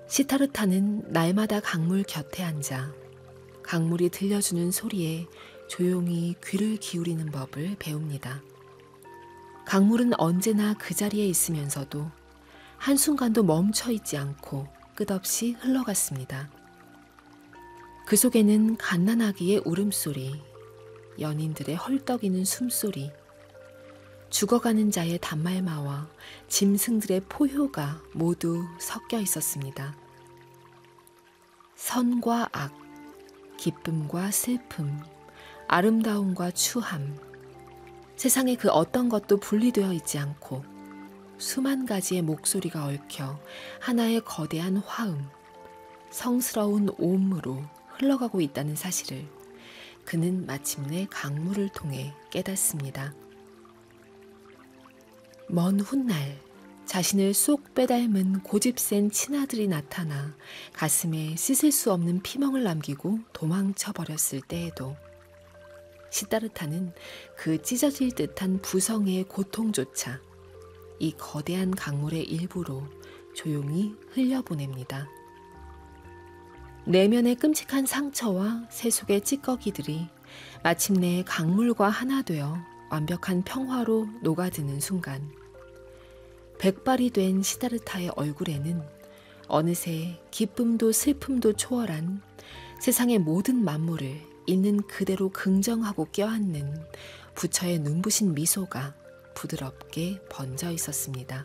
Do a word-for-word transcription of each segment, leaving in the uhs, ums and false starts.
시타르타는 날마다 강물 곁에 앉아 강물이 들려주는 소리에 조용히 귀를 기울이는 법을 배웁니다. 강물은 언제나 그 자리에 있으면서도 한순간도 멈춰 있지 않고 끝없이 흘러갔습니다. 그 속에는 갓난아기의 울음소리, 연인들의 헐떡이는 숨소리, 죽어가는 자의 단말마와 짐승들의 포효가 모두 섞여 있었습니다. 선과 악, 기쁨과 슬픔, 아름다움과 추함, 세상의 그 어떤 것도 분리되어 있지 않고 수만 가지의 목소리가 얽혀 하나의 거대한 화음, 성스러운 오음으로 흘러가고 있다는 사실을 그는 마침내 강물을 통해 깨닫습니다. 먼 훗날 자신을 쏙 빼닮은 고집센 친아들이 나타나 가슴에 씻을 수 없는 피멍을 남기고 도망쳐 버렸을 때에도 시타르타는 그 찢어질 듯한 부성의 고통조차 이 거대한 강물의 일부로 조용히 흘려보냅니다. 내면의 끔찍한 상처와 세속의 찌꺼기들이 마침내 강물과 하나 되어 완벽한 평화로 녹아드는 순간 백발이 된 시다르타의 얼굴에는 어느새 기쁨도 슬픔도 초월한 세상의 모든 만물을 있는 그대로 긍정하고 껴안는 부처의 눈부신 미소가 부드럽게 번져 있었습니다.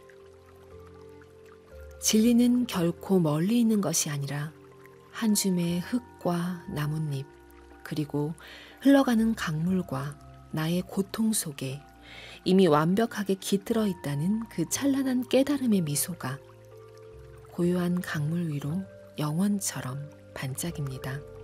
진리는 결코 멀리 있는 것이 아니라 한 줌의 흙과 나뭇잎 그리고 흘러가는 강물과 나의 고통 속에 이미 완벽하게 깃들어 있다는 그 찬란한 깨달음의 미소가 고요한 강물 위로 영원처럼 반짝입니다.